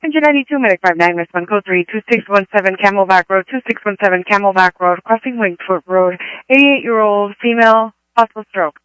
Engine 92, Medic 59, Response Code 3, 2617 Camelback Road, 2617 Camelback Road, crossing Wingfoot Road, 88-year-old female, possible stroke.